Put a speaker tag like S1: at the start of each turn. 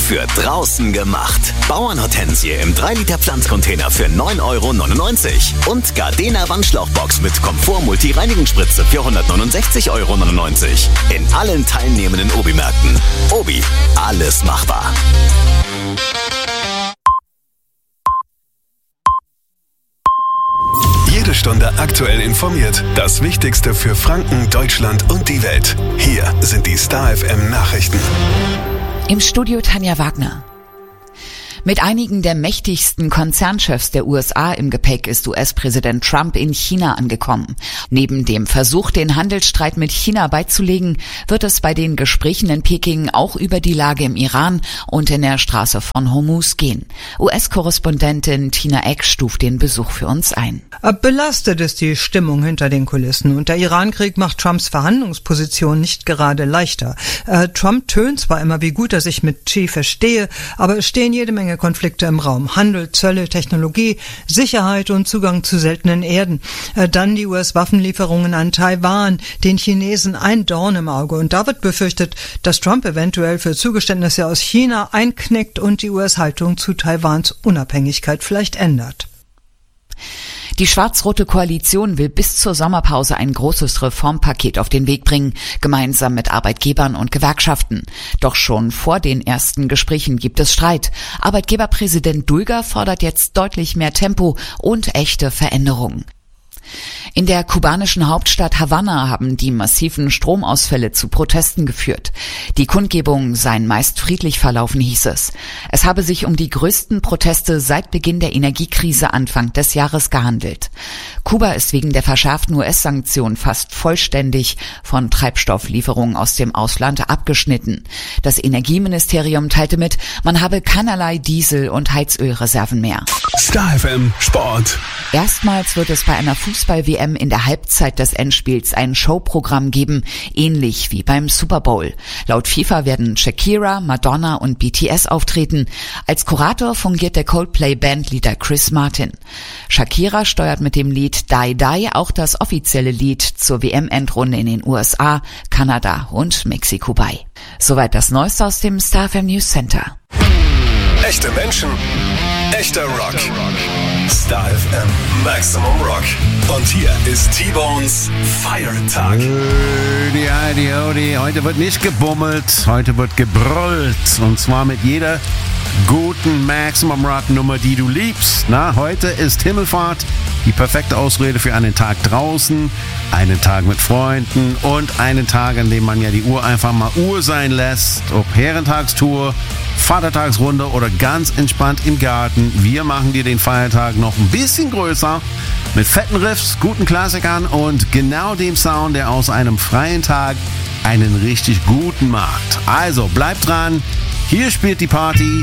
S1: für draußen gemacht. Bauernhortensie im 3-Liter Pflanzcontainer für 9,99 € und Gardena Wandschlauchbox mit Komfort-Multi-Reinigungsspritze für 169,99 € in allen teilnehmenden Obi-Märkten. Obi, alles machbar.
S2: Jede Stunde aktuell informiert. Das Wichtigste für Franken, Deutschland und die Welt. Hier sind die Star FM Nachrichten.
S3: Im Studio Tanja Wagner. Mit einigen der mächtigsten Konzernchefs der USA im Gepäck ist US-Präsident Trump in China angekommen. Neben dem Versuch, den Handelsstreit mit China beizulegen, wird es bei den Gesprächen in Peking auch über die Lage im Iran und in der Straße von Hormuz gehen. US-Korrespondentin Tina Eck stuft den Besuch für uns ein.
S4: Belastet ist die Stimmung hinter den Kulissen und der Irankrieg macht Trumps Verhandlungsposition nicht gerade leichter. Trump tönt zwar immer, wie gut er sich mit Xi verstehe, aber es stehen jede Menge Konflikte im Raum. Handel, Zölle, Technologie, Sicherheit und Zugang zu seltenen Erden. Dann die US-Waffenlieferungen an Taiwan, den Chinesen ein Dorn im Auge. Und da wird befürchtet, dass Trump eventuell für Zugeständnisse aus China einknickt und die US-Haltung zu Taiwans Unabhängigkeit vielleicht ändert.
S3: Die schwarz-rote Koalition will bis zur Sommerpause ein großes Reformpaket auf den Weg bringen, gemeinsam mit Arbeitgebern und Gewerkschaften. Doch schon vor den ersten Gesprächen gibt es Streit. Arbeitgeberpräsident Dulger fordert jetzt deutlich mehr Tempo und echte Veränderungen. In der kubanischen Hauptstadt Havanna haben die massiven Stromausfälle zu Protesten geführt. Die Kundgebungen seien meist friedlich verlaufen, hieß es. Es habe sich um die größten Proteste seit Beginn der Energiekrise Anfang des Jahres gehandelt. Kuba ist wegen der verschärften US-Sanktionen fast vollständig von Treibstofflieferungen aus dem Ausland abgeschnitten. Das Energieministerium teilte mit, man habe keinerlei Diesel- und Heizölreserven mehr.
S2: Star FM Sport.
S3: Erstmals wird es bei einer Fußball-WM in der Halbzeit des Endspiels ein Showprogramm geben, ähnlich wie beim Super Bowl. Laut FIFA werden Shakira, Madonna und BTS auftreten. Als Kurator fungiert der Coldplay-Bandleader Chris Martin. Shakira steuert mit dem Lied Die Die auch das offizielle Lied zur WM-Endrunde in den USA, Kanada und Mexiko bei. Soweit das Neueste aus dem Star FM News Center.
S2: Echte Menschen, echter Rock. Star FM Maximum Rock. Und hier ist T-Bones Feiertag.
S5: Heute wird nicht gebummelt, heute wird gebrüllt. Und zwar mit jeder guten Maximum Rock Nummer, die du liebst. Na, heute ist Himmelfahrt, die perfekte Ausrede für einen Tag draußen, einen Tag mit Freunden und einen Tag, an dem man ja die Uhr einfach mal Uhr sein lässt. Ob Herrentagstour, Vatertagsrunde oder ganz entspannt im Garten. Wir machen dir den Feiertag noch ein bisschen größer mit fetten Riffs, guten Klassikern und genau dem Sound, der aus einem freien Tag einen richtig guten macht. Also bleib dran, hier spielt die Party.